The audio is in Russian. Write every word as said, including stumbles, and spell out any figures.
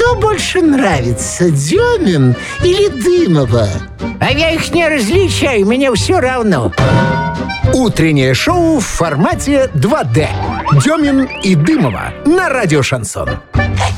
Кто больше нравится, Демин или Дымова? А я их не различаю, мне все равно. Утреннее шоу в формате два дэ. Демин и Дымова на радио «Шансон».